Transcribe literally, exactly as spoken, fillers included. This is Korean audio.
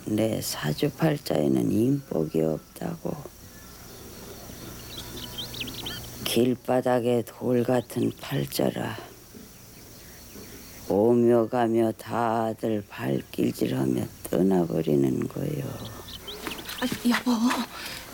내 사주팔자에는 인복이 없다고. 길바닥에 돌 같은 팔자라. 오며 가며 다들 발길질하며 떠나버리는 거요. 아, 여보,